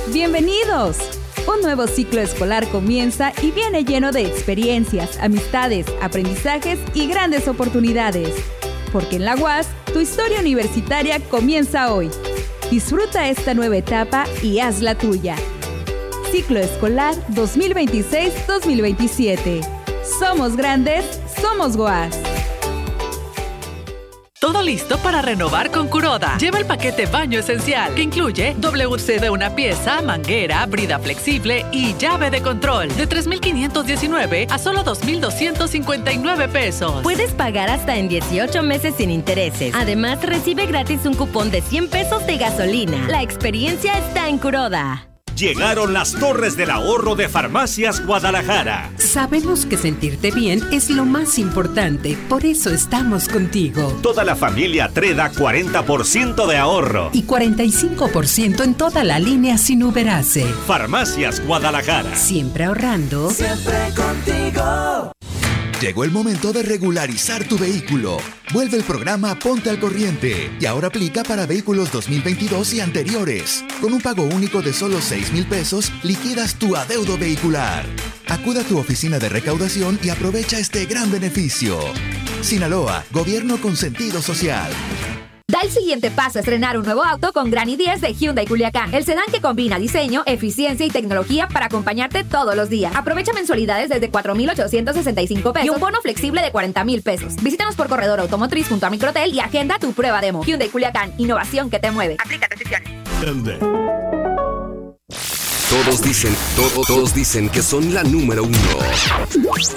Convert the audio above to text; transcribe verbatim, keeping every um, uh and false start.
¡Bienvenidos! Un nuevo ciclo escolar comienza y viene lleno de experiencias, amistades, aprendizajes y grandes oportunidades. Porque en la U A S, tu historia universitaria comienza hoy. Disfruta esta nueva etapa y haz la tuya. Ciclo escolar dos mil veintiséis dos mil veintisiete. Somos grandes, somos U A S. Todo listo para renovar con Kuroda. Lleva el paquete baño esencial, que incluye W C de una pieza, manguera, brida flexible y llave de control. De tres mil quinientos diecinueve a solo dos mil doscientos cincuenta y nueve pesos. Puedes pagar hasta en dieciocho meses sin intereses. Además, recibe gratis un cupón de cien pesos de gasolina. La experiencia está en Kuroda. Llegaron las Torres del Ahorro de Farmacias Guadalajara. Sabemos que sentirte bien es lo más importante, por eso estamos contigo. Toda la familia Treda, cuarenta por ciento de ahorro. Y cuarenta y cinco por ciento en toda la línea sin Uberace. Farmacias Guadalajara. Siempre ahorrando. Siempre contigo. Llegó el momento de regularizar tu vehículo. Vuelve el programa Ponte al Corriente y ahora aplica para vehículos dos mil veintidós y anteriores. Con un pago único de solo seis mil pesos, liquidas tu adeudo vehicular. Acuda a tu oficina de recaudación y aprovecha este gran beneficio. Sinaloa, gobierno con sentido social. Da el siguiente paso a estrenar un nuevo auto con Granny diez de Hyundai Culiacán. El sedán que combina diseño, eficiencia y tecnología para acompañarte todos los días. Aprovecha mensualidades desde cuatro mil ochocientos sesenta y cinco pesos y un bono flexible de cuarenta mil pesos. Visítanos por Corredor Automotriz junto a Microtel y agenda tu prueba demo. Hyundai Culiacán, innovación que te mueve. Aplica restricciones. Todos dicen, todo- todos dicen que son la número uno.